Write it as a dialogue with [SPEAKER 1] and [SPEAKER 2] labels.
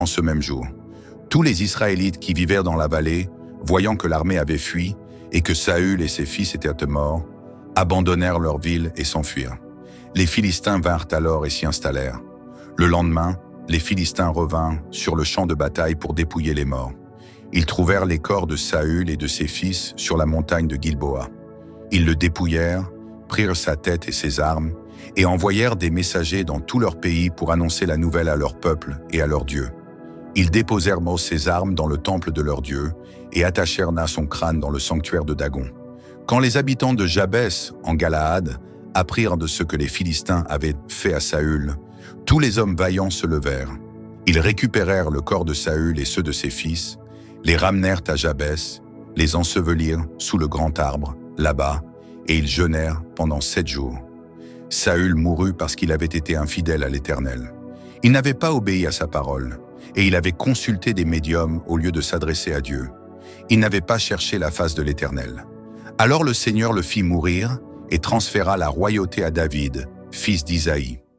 [SPEAKER 1] en ce même jour. Tous les Israélites qui vivaient dans la vallée, voyant que l'armée avait fui et que Saül et ses fils étaient morts, abandonnèrent leur ville et s'enfuirent. Les Philistins vinrent alors et s'y installèrent. Le lendemain, les Philistins revinrent sur le champ de bataille pour dépouiller les morts. Ils trouvèrent les corps de Saül et de ses fils sur la montagne de Gilboa. Ils le dépouillèrent, prirent sa tête et ses armes, et envoyèrent des messagers dans tout leur pays pour annoncer la nouvelle à leur peuple et à leur Dieu. Ils déposèrent ses armes dans le temple de leur Dieu et attachèrent son crâne dans le sanctuaire de Dagon. Quand les habitants de Jabès, en Galaad, apprirent de ce que les Philistins avaient fait à Saül, tous les hommes vaillants se levèrent. Ils récupérèrent le corps de Saül et ceux de ses fils, les ramenèrent à Jabès, les ensevelirent sous le grand arbre, là-bas, et ils jeûnèrent pendant 7 jours. Saül mourut parce qu'il avait été infidèle à l'Éternel. Il n'avait pas obéi à sa parole, et il avait consulté des médiums au lieu de s'adresser à Dieu. Il n'avait pas cherché la face de l'Éternel. Alors le Seigneur le fit mourir et transféra la royauté à David, fils d'Isaïe.